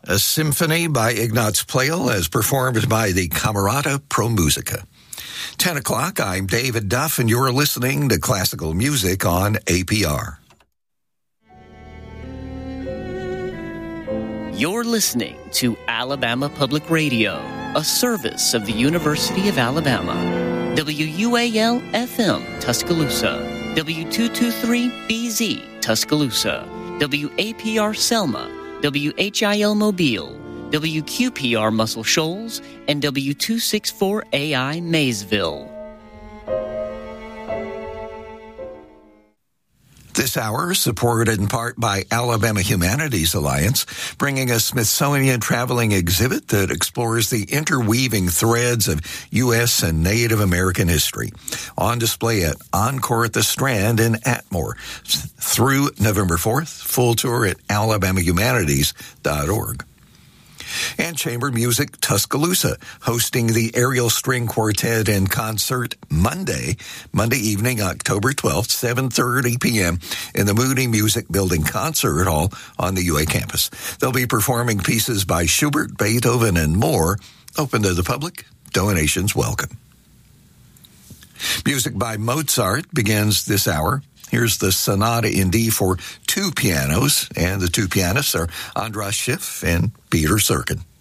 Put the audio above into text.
a symphony by Ignaz Pleyel as performed by the Camerata Pro Musica. 10 o'clock, I'm David Duff, and you're listening to classical music on APR. You're listening to Alabama Public Radio, a service of the University of Alabama. WUAL-FM, Tuscaloosa. W223BZ, Tuscaloosa. WAPR Selma. WHIL Mobile. WQPR Muscle Shoals. And W264AI Maysville. This hour is supported in part by Alabama Humanities Alliance, bringing a Smithsonian traveling exhibit that explores the interweaving threads of U.S. and Native American history. On display at Encore at the Strand in Atmore through November 4th. Full tour at alabamahumanities.org. And Chamber Music Tuscaloosa, hosting the Ariel String Quartet in concert Monday evening, October 12th, 7:30 p.m. in the Moody Music Building Concert Hall on the UA campus. They'll be performing pieces by Schubert, Beethoven, and more. Open to the public. Donations welcome. Music by Mozart begins this hour. Here's the Sonata in D for two pianos, and the two pianists are Andras Schiff and Peter Serkin.